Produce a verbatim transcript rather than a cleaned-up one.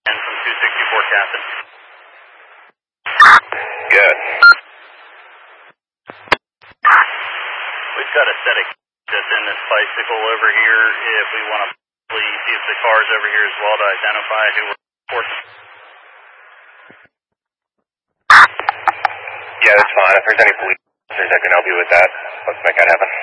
And from two sixty-four, Captain. Good. We've got a set of that's in this bicycle over here. If we want to please see if the car's over here as well to identify who we're reporting. Yeah, that's fine. If there's any police officers that can help you with that, let's make that happen.